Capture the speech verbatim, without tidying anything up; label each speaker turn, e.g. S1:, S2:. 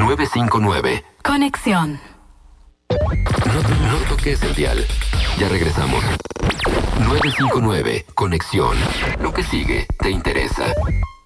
S1: nueve cinco nueve.
S2: Conexión.
S1: No, no toques el dial. Ya regresamos. nueve cinco nueve. Conexión. Lo que sigue te interesa.